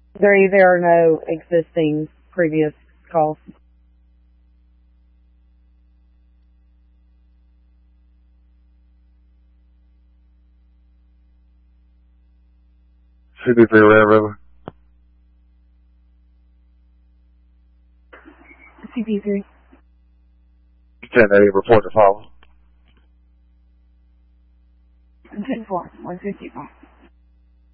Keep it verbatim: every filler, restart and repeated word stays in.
There, there are no existing previous calls. fifty-three Red River. C P three. ten eight, report to follow. ten four, one fifty-five.